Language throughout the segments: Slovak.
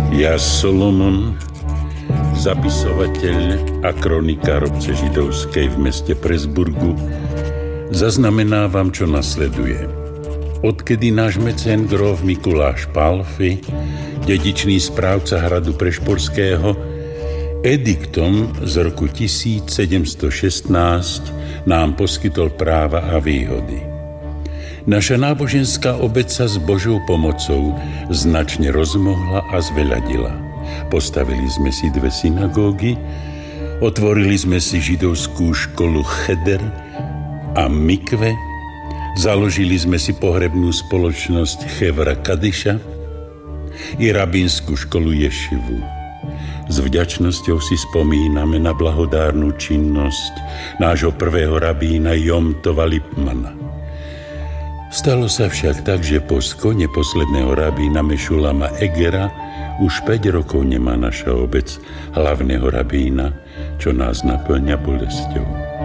Ja Solomon, zapisovateľ a kronikár obce židovskej v meste Presburgu, zaznamenávam, čo nasleduje. Odkedy náš mecén gróf Mikuláš Palfy, dedičný správca hradu Prešporského, ediktom z roku 1716 nám poskytol práva a výhody. Naša náboženská obec sa s Božou pomocou značne rozmohla a zveľadila. Postavili sme si 2 synagógy, otvorili sme si židovskú školu Cheder a Mikve, založili sme si pohrebnú spoločnosť Chevra Kadiša i rabínsku školu Ješivu. S vďačnosťou si spomíname na blahodárnu činnosť nášho prvého rabína Jomtova Lipmana. Stalo sa však tak, že po skone posledného rabína Mešulama Egera už 5 rokov nemá naša obec hlavného rabína, čo nás naplňa bolesťou.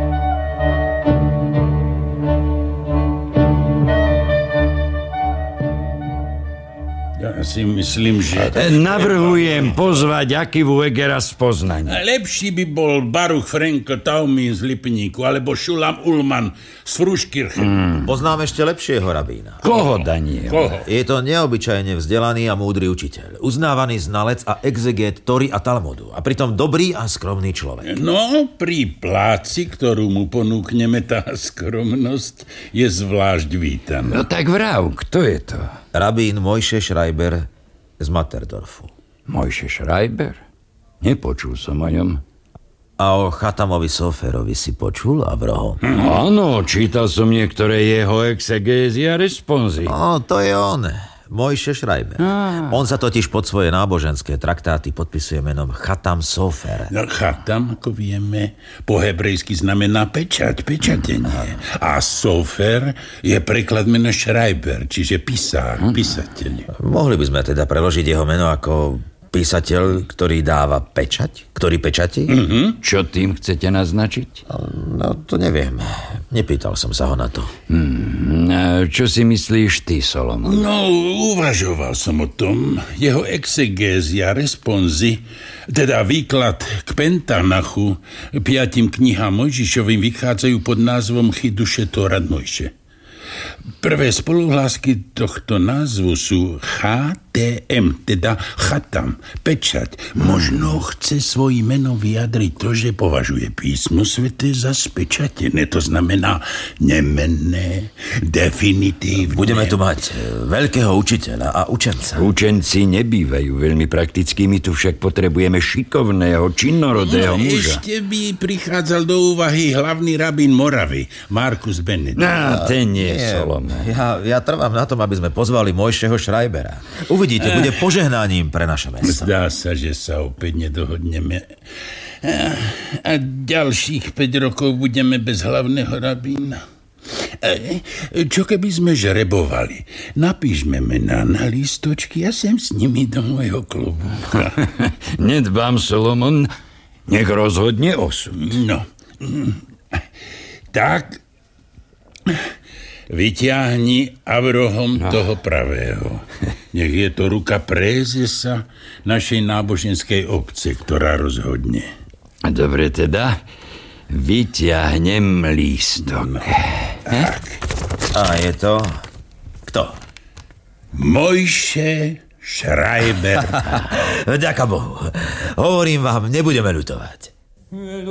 Ja si myslím, že... Navrhujem pozvať Akivu Egera z Poznania. Lepší by bol Baruch Frenko Taumín z Lipníku, alebo Šulam Ulman z Fruškirchen. Poznám ešte lepšieho rabína. Koho, Daniel? Koho? Je to neobyčajne vzdelaný a múdry učiteľ. Uznávaný znalec a exegét Tory a Talmudu. A pritom dobrý a skromný človek. No, pri pláci, ktorú mu ponúkneme, tá skromnosť je zvlášť vítaná. No tak vrav, kto je to? Rabín Mojše Schreiber z Matterdorfu. Mojše Schreiber? Nepočul som o ňom. A o Chatamovi Soferovi si počul, Avroho? Áno, čítal som niektoré jeho exegézy a responzy. No, to je on. Mojše Schreiber. On sa totiž pod svoje náboženské traktáty podpisuje menom Chatam Sofer. No, Chatam, ako vieme, po hebrejsky znamená pečať, pečatenie. A Sofer je preklad mena Schreiber, čiže písateľ. Mohli by sme teda preložiť jeho meno ako písateľ, ktorý dáva pečať? Ktorý pečatí? Čo tým chcete naznačiť? No, to neviem. Nepýtal som sa ho na to. Čo si myslíš ty, Solomon? No, uvažoval som o tom. Jeho exegézia, responzy, teda výklad k Pentanachu, 5 knihám Mojžišovým vychádzajú pod názvom Chiduše Tórat Mojše. Prvé spoluhlásky tohto názvu sú HTM, teda Chatam, pečať. Možno chce svojím menom vyjadriť to, že považuje písmo sväté za spečatené. To znamená nemenné, definitívne. Budeme tu mať veľkého učiteľa a učenca. Učenci nebývajú veľmi praktickými, tu však potrebujeme šikovného, činnorodého muža. Ešte by prichádzal do úvahy hlavný rabín Moravy, Markus Benedikt. Ten nie, Solomon. Ja trvám na tom, aby sme pozvali Mojšeho Schreibera. Uvidíte, bude požehnaním pre naše mesto. Zdá sa, že sa opäť nedohodneme. A ďalších 5 rokov budeme bez hlavného rabína. Čo keby sme žrebovali? Napíšme mená na lístočky a sem s nimi do môjho klubu. Nedbám, Solomon. Nech rozhodne osud. No. Tak... Vyťahni Avrohom toho pravého. Nech je to ruka prézesa našej náboženskej obce, ktorá rozhodne. Dobre teda, vyťahnem lístok. Tak. A je to... Kto? Mojše Schreiber. Vďaka Bohu. Hovorím vám, nebudeme ľutovať.